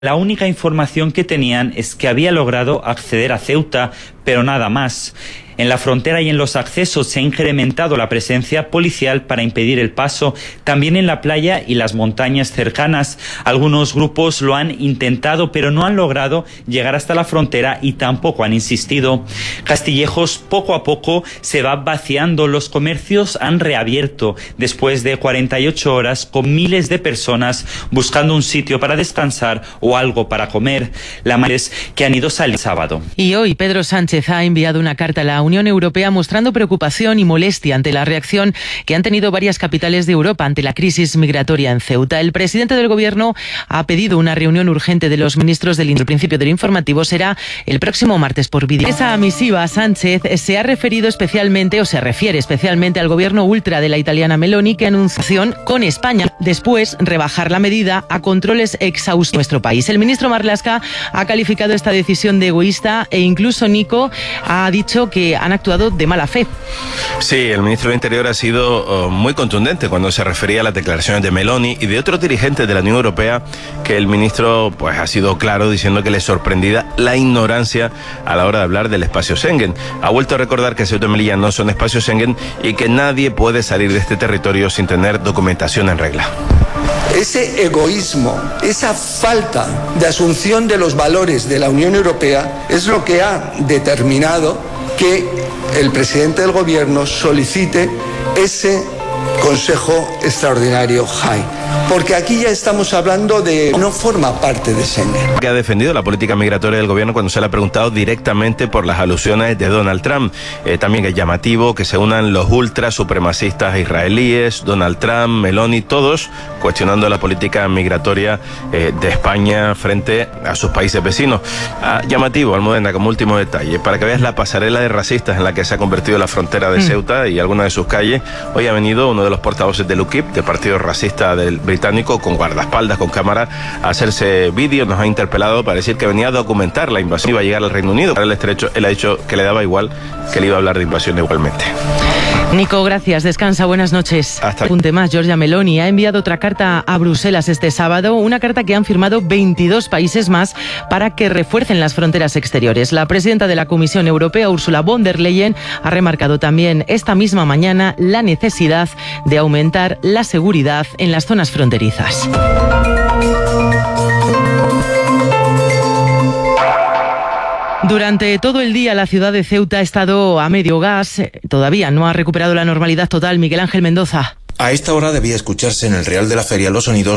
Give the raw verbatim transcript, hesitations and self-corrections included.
La única información que tenían es que había logrado acceder a Ceuta, pero nada más. En la frontera y en los accesos se ha incrementado la presencia policial para impedir el paso, también en la playa y las montañas cercanas. Algunos grupos lo han intentado, pero no han logrado llegar hasta la frontera y tampoco han insistido. Castillejos poco a poco se va vaciando. Los comercios han reabierto después de cuarenta y ocho horas, con miles de personas buscando un sitio para descansar o algo para comer. La mayoría es que han ido a salir sábado. Y hoy Pedro Sánchez ha enviado una carta a la Unión Europea mostrando preocupación y molestia ante la reacción que han tenido varias capitales de Europa ante la crisis migratoria en Ceuta. El presidente del Gobierno ha pedido una reunión urgente de los ministros del el principio del informativo. Será el próximo martes por vídeo. En esa misiva, Sánchez se ha referido especialmente o se refiere especialmente al gobierno ultra de la italiana Meloni, que anunció con España después rebajar la medida a controles exhaustivos en nuestro país. El ministro Marlaska ha calificado esta decisión de egoísta e incluso Nico ha dicho que han actuado de mala fe. Sí, el ministro del Interior ha sido uh, muy contundente cuando se refería a las declaraciones de Meloni y de otros dirigentes de la Unión Europea, que el ministro pues ha sido claro diciendo que le sorprendida la ignorancia a la hora de hablar del espacio Schengen. Ha vuelto a recordar que Ceuta y Melilla no son espacio Schengen y que nadie puede salir de este territorio sin tener documentación en regla. Ese egoísmo, esa falta de asunción de los valores de la Unión Europea es lo que ha determinado que el presidente del Gobierno solicite ese Consejo Extraordinario High. Porque aquí ya estamos hablando de... no forma parte de Schengen. Que ha defendido la política migratoria del gobierno cuando se le ha preguntado directamente por las alusiones de Donald Trump. Eh, también es llamativo que se unan los ultras supremacistas israelíes, Donald Trump, Meloni, todos cuestionando la política migratoria eh, de España frente a sus países vecinos. Ah, llamativo, Almudena, como último detalle, para que veas la pasarela de racistas en la que se ha convertido la frontera de Ceuta y algunas de sus calles. Hoy ha venido uno de los portavoces del U K I P, del partido racista del británico, con guardaespaldas, con cámara, a hacerse vídeos. Nos ha interpelado para decir que venía a documentar la invasión, iba a llegar al Reino Unido. Para el estrecho, él ha dicho que le daba igual, que le iba a hablar de invasión igualmente. Nico, gracias. Descansa. Buenas noches. Hasta Apunte más. Giorgia Meloni ha enviado otra carta a Bruselas este sábado, una carta que han firmado veintidós países más para que refuercen las fronteras exteriores. La presidenta de la Comisión Europea, Ursula von der Leyen, ha remarcado también esta misma mañana la necesidad de aumentar la seguridad en las zonas fronterizas. Durante todo el día la ciudad de Ceuta ha estado a medio gas. Todavía no ha recuperado la normalidad total. Miguel Ángel Mendoza. A esta hora debía escucharse en el Real de la Feria los sonidos